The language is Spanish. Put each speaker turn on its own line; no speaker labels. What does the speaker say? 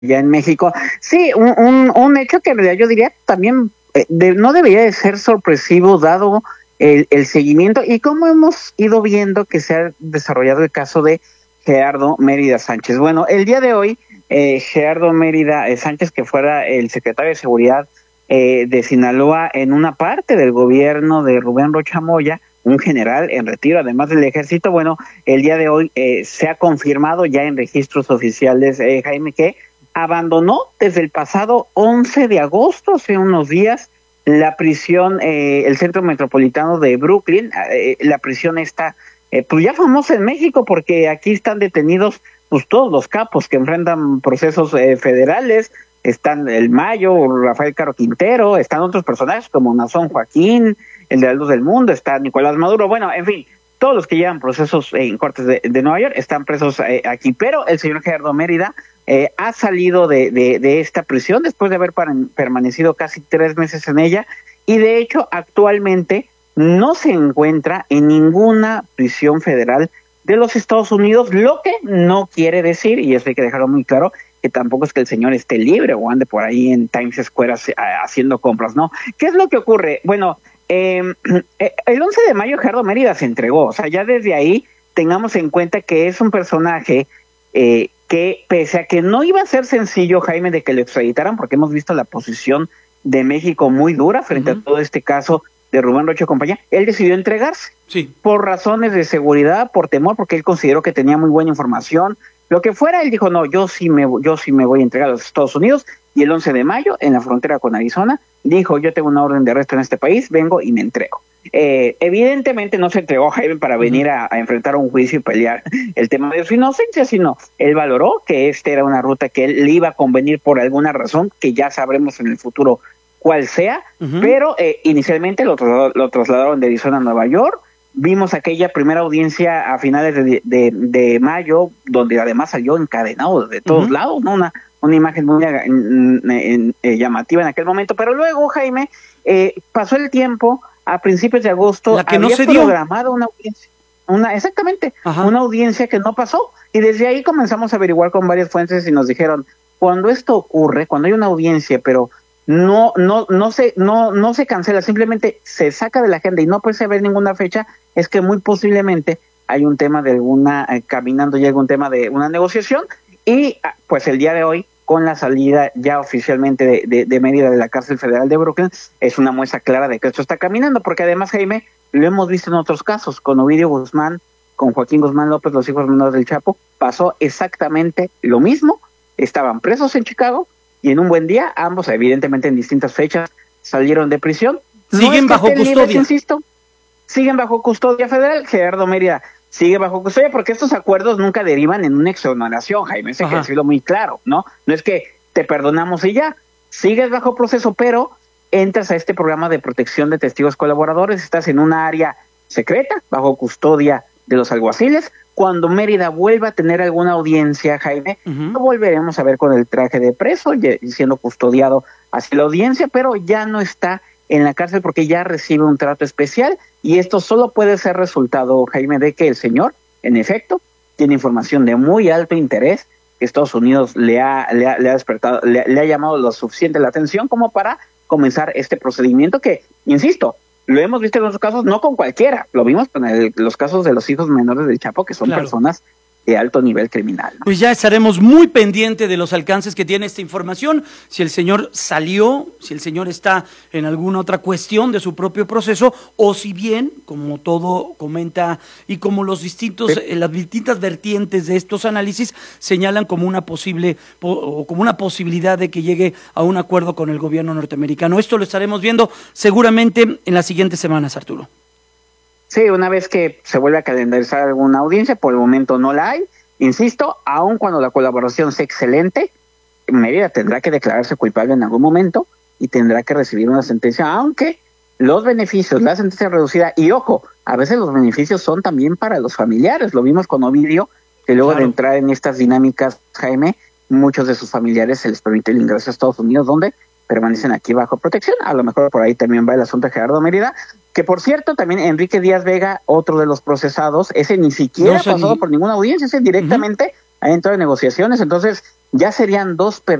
allá en México. Sí, un hecho que en realidad yo diría también no debería de ser sorpresivo dado el seguimiento y cómo hemos ido viendo que se ha desarrollado el caso de Gerardo Mérida Sánchez. Bueno, el día de hoy, Gerardo Mérida Sánchez, que fuera el secretario de Seguridad de Sinaloa en una parte del gobierno de Rubén Rocha Moya, un general en retiro, además del ejército, bueno, el día de hoy se ha confirmado ya en registros oficiales, Jaime, que abandonó desde el pasado 11 de agosto, hace unos días, la prisión, el centro metropolitano de Brooklyn, la prisión está, pues ya famosa en México, porque aquí están detenidos pues todos los capos que enfrentan procesos federales. Están el Mayo, Rafael Caro Quintero, están otros personajes como Nazón Joaquín, el de la Luz del Mundo, está Nicolás Maduro, bueno, en fin, todos los que llevan procesos en cortes de Nueva York están presos aquí, pero el señor Gerardo Mérida ha salido de esta prisión después de haber permanecido casi 3 meses en ella, y de hecho actualmente no se encuentra en ninguna prisión federal de los Estados Unidos, lo que no quiere decir, y eso hay que dejarlo muy claro, que tampoco es que el señor esté libre o ande por ahí en Times Square haciendo compras, ¿no? ¿Qué es lo que ocurre? Bueno, el 11 de mayo Gerardo Mérida se entregó, o sea, ya desde ahí tengamos en cuenta que es un personaje que pese a que no iba a ser sencillo, Jaime, de que lo extraditaran, porque hemos visto la posición de México muy dura frente a todo este caso de Rubén Rocha y compañía, él decidió entregarse, por razones de seguridad, por temor, porque él consideró que tenía muy buena información, lo que fuera. Él dijo, no, yo sí me voy a entregar a los Estados Unidos, y el 11 de mayo, en la frontera con Arizona, dijo, yo tengo una orden de arresto en este país, vengo y me entrego. Evidentemente no se entregó, Jaime, para venir a enfrentar un juicio y pelear el tema de su inocencia, sino él valoró que esta era una ruta que él le iba a convenir por alguna razón, que ya sabremos en el futuro cuál sea, pero inicialmente lo trasladaron de Arizona a Nueva York. Vimos aquella primera audiencia a finales de mayo, donde además salió encadenado de todos lados, ¿no? Una imagen muy llamativa en aquel momento, pero luego, Jaime, pasó el tiempo, a principios de agosto,
la que
había
no se
programado una audiencia, una audiencia que no pasó, y desde ahí comenzamos a averiguar con varias fuentes y nos dijeron, cuando esto ocurre, cuando hay una audiencia, pero no se cancela, simplemente se saca de la agenda y no puede haber ninguna fecha, es que muy posiblemente hay un tema de caminando ya algún tema de una negociación, y pues el día de hoy, con la salida ya oficialmente de Mérida de la cárcel federal de Brooklyn, es una muestra clara de que esto está caminando, porque además, Jaime, lo hemos visto en otros casos, con Ovidio Guzmán, con Joaquín Guzmán López, los hijos menores del Chapo, pasó exactamente lo mismo, estaban presos en Chicago, y en un buen día, ambos, evidentemente en distintas fechas, salieron de prisión.
Siguen bajo custodia. Libres,
insisto, siguen bajo custodia federal. Gerardo Mérida sigue bajo custodia, porque estos acuerdos nunca derivan en una exoneración, Jaime, eso hay que decirlo muy claro, ¿no? No es que te perdonamos y ya, sigues bajo proceso, pero entras a este programa de protección de testigos colaboradores, estás en una área secreta, bajo custodia de los alguaciles. Cuando Mérida vuelva a tener alguna audiencia, Jaime, lo volveremos a ver con el traje de preso, siendo custodiado hacia la audiencia, pero ya no está en la cárcel porque ya recibe un trato especial, y esto solo puede ser resultado, Jaime, de que el señor, en efecto, tiene información de muy alto interés, que Estados Unidos le ha despertado, le ha llamado lo suficiente la atención como para comenzar este procedimiento que, insisto, lo hemos visto en otros casos, no con cualquiera, lo vimos con los casos de los hijos menores del Chapo, que son personas de alto nivel criminal, ¿no?
Pues ya estaremos muy pendientes de los alcances que tiene esta información, si el señor salió, si el señor está en alguna otra cuestión de su propio proceso, o si bien, como todo comenta y como las distintas vertientes de estos análisis señalan como una posibilidad de que llegue a un acuerdo con el gobierno norteamericano. Esto lo estaremos viendo seguramente en las siguientes semanas, Arturo.
Sí, una vez que se vuelve a calendarizar alguna audiencia, por el momento no la hay. Insisto, aun cuando la colaboración sea excelente, Mérida tendrá que declararse culpable en algún momento y tendrá que recibir una sentencia, aunque los beneficios, la sentencia reducida, y ojo, a veces los beneficios son también para los familiares. Lo vimos con Ovidio, que luego de entrar en estas dinámicas, Jaime, muchos de sus familiares se les permite el ingreso a Estados Unidos, donde permanecen aquí bajo protección. A lo mejor por ahí también va el asunto de Gerardo Mérida, que por cierto también Enrique Díaz Vega, otro de los procesados, ese ni siquiera ha pasado por ninguna audiencia, ese directamente ha entrado en negociaciones, entonces ya serían dos